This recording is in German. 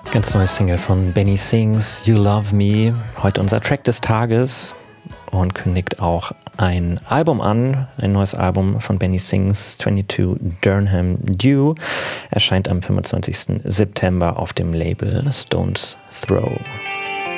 Ganz neues Single von Benny Sings, You Love Me. Heute unser Track des Tages und kündigt auch ein Album an. Ein neues Album von Benny Sings, 22 Durham Dew. Erscheint am 25. September auf dem Label Stones Throw.